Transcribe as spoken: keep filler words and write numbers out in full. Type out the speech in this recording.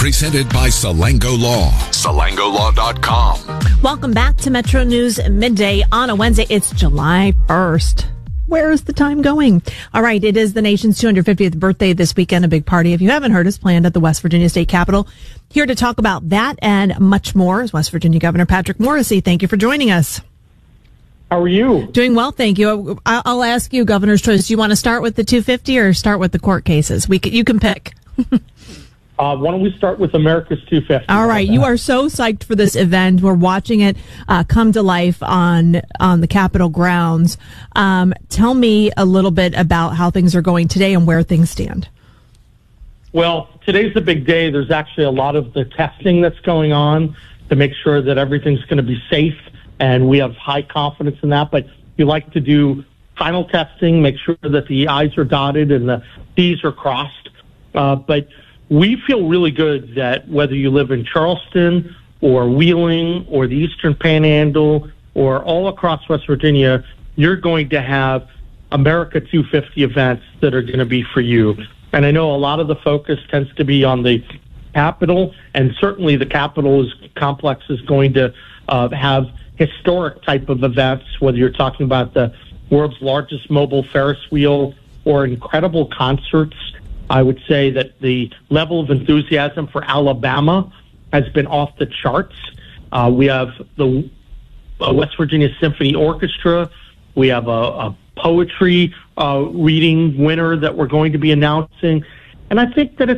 Presented by Salango Law. Salango Law dot com. Welcome back to Metro News Midday on a Wednesday. It's July first. Where is the time going? All right, it is the nation's two hundred fiftieth birthday this weekend. A big party, if you haven't heard, is planned at the West Virginia State Capitol. Here to talk about that and much more is West Virginia Governor Patrick Morrisey. Thank you for joining us. How are you? Doing well, thank you. I'll ask you, Governor's choice. Do you want to start with the two fifty or start with the court cases? We can, you can pick. Uh, why don't we start with America's two fifty? All right. You are so psyched for this event. We're watching it uh, come to life on on the Capitol grounds. Um, tell me a little bit about how things are going today and where things stand. Well, today's a big day. There's actually a lot of the testing that's going on to make sure that everything's going to be safe, and we have high confidence in that. But we like to do final testing, make sure that the I's are dotted and the T's are crossed. Uh, but we feel really good that whether you live in Charleston or Wheeling or the Eastern Panhandle or all across West Virginia, you're going to have America two fifty events that are going to be for you. And I know a lot of the focus tends to be on the Capitol, and certainly the Capitol is, complex is going to uh, have historic type of events, whether you're talking about the world's largest mobile Ferris wheel or incredible concerts. I would say that the level of enthusiasm for Alabama has been off the charts. Uh, we have the uh, West Virginia Symphony Orchestra. We have a, a poetry uh, reading winner that we're going to be announcing. And I think that it's